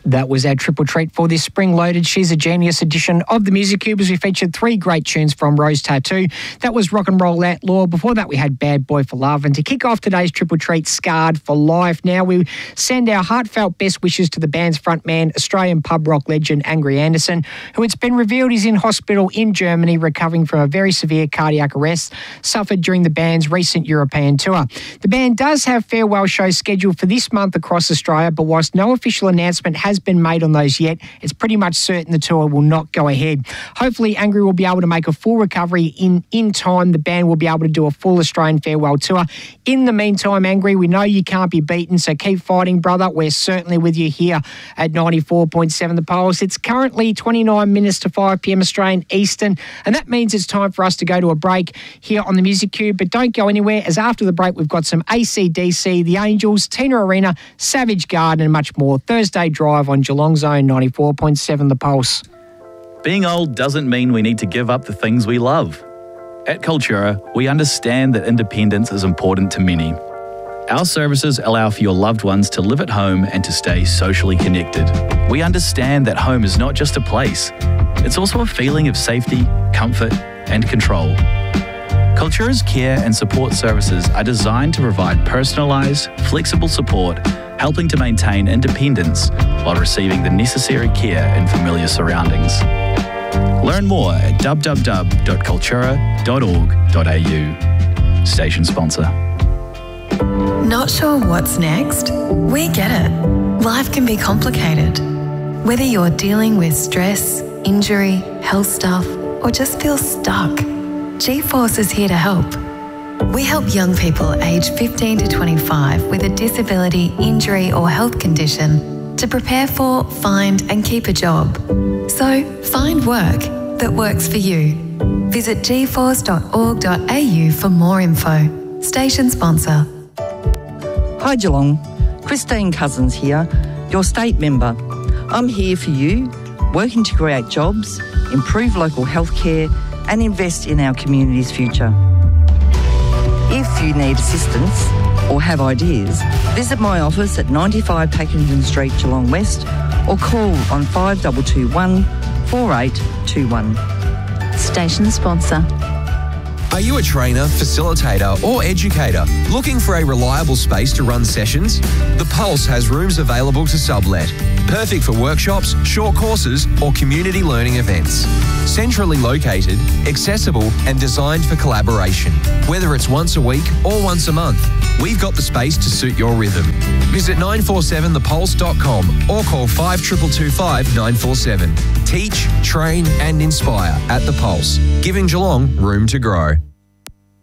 That was our triple treat for this spring-loaded She's a Genius edition of the Music Cube, as we featured 3 great tunes from Rose Tattoo. That was Rock and Roll Outlaw. Before that, we had Bad Boy for Love. And to kick off today's triple treat, Scarred for Life. Now, we send our heartfelt best wishes to the band's frontman, Australian pub rock legend Angry Anderson, who it's been revealed is in hospital in Germany recovering from a very severe cardiac arrest suffered during the band's recent European tour. The band does have farewell shows scheduled for this month across Australia, but whilst no official announcement has been made on those yet, it's pretty much certain the tour will not go ahead. Hopefully, Angry will be able to make a full recovery in time. The band will be able to do a full Australian farewell tour. In the meantime, Angry, we know you can't be beaten, so keep fighting, brother. We're certainly with you here at 94.7 The Pulse. It's currently 29 minutes to 5 p.m. Australian Eastern, and that means it's time for us to go to a break here on the Music Cube. But don't go anywhere, as after the break, we've got some AC/DC, The Angels, Tina Arena, Savage Garden, and much more. Thursday Drive on Geelong Zone 94.7 The Pulse. Being old doesn't mean we need to give up the things we love. At Cultura, we understand that independence is important to many. Our services allow for your loved ones to live at home and to stay socially connected. We understand that home is not just a place, it's also a feeling of safety, comfort, and control. Cultura's care and support services are designed to provide personalised, flexible support, helping to maintain independence while receiving the necessary care in familiar surroundings. Learn more at www.cultura.org.au. Station sponsor. Not sure what's next? We get it. Life can be complicated. Whether you're dealing with stress, injury, health stuff, or just feel stuck, G-Force is here to help. We help young people aged 15 to 25 with a disability, injury or health condition to prepare for, find and keep a job. So find work that works for you. Visit gforce.org.au for more info. Station sponsor. Hi Geelong, Christine Cousins here, your state member. I'm here for you, working to create jobs, improve local healthcare and invest in our community's future. If you need assistance or have ideas, visit my office at 95 Packington Street, Geelong West, or call on 5221 4821. Station sponsor. Are you a trainer, facilitator or educator looking for a reliable space to run sessions? The Pulse has rooms available to sublet. Perfect for workshops, short courses or community learning events. Centrally located, accessible and designed for collaboration. Whether it's once a week or once a month, we've got the space to suit your rhythm. Visit 947thepulse.com or call 5225 947. Teach, train and inspire at The Pulse, giving Geelong room to grow.